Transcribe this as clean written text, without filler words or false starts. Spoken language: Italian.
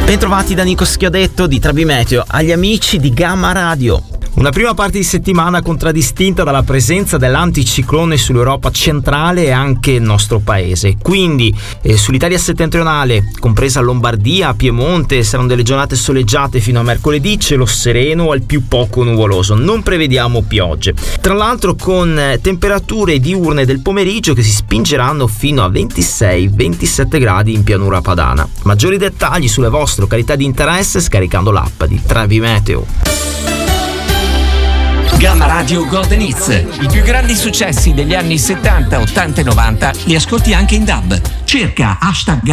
Bentrovati da Nico Schiodetto di Trabimeteo, agli amici di Gamma Radio. Una prima parte di settimana contraddistinta dalla presenza dell'anticiclone sull'Europa centrale e anche il nostro paese. Quindi sull'Italia settentrionale, compresa Lombardia, Piemonte, saranno delle giornate soleggiate fino a mercoledì, cielo sereno o al più poco nuvoloso. Non prevediamo piogge. Tra l'altro con temperature diurne del pomeriggio che si spingeranno fino a 26-27 gradi in pianura padana. Maggiori dettagli sulle vostre località di interesse scaricando l'app di Trabimeteo. Gamma Radio Golden Hits, i più grandi successi degli anni 70, 80 e 90 li ascolti anche in DAB. Cerca #